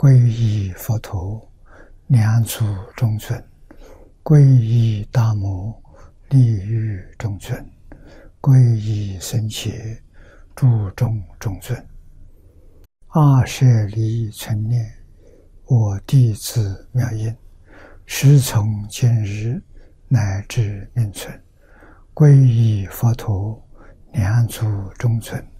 皈依佛陀，两足中尊；皈依大摩，利欲中尊；皈依僧伽，注重中尊。阿舍离存念，我弟子妙音，时从今日乃至命存，皈依佛陀，两足中尊；